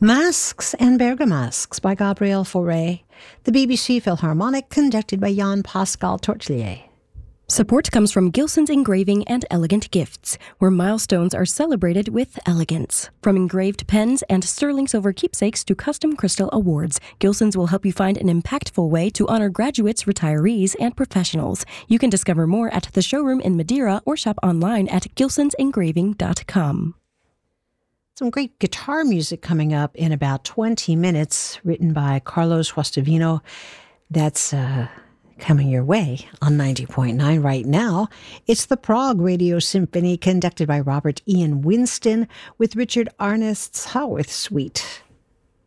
Masks and Bergamasques by Gabriel Fauré. The BBC Philharmonic, conducted by Jan-Pascal Tortelier. Support comes from Gilson's Engraving and Elegant Gifts, where milestones are celebrated with elegance. From engraved pens and sterling silver keepsakes to custom crystal awards, Gilson's will help you find an impactful way to honor graduates, retirees, and professionals. You can discover more at the showroom in Madeira or shop online at gilsonsengraving.com. Some great guitar music coming up in about 20 minutes, written by Carlos Guastavino. That's coming your way on 90.9 right now. It's the Prague Radio Symphony, conducted by Robert Ian Winston, with Richard Arnest's Haworth Suite.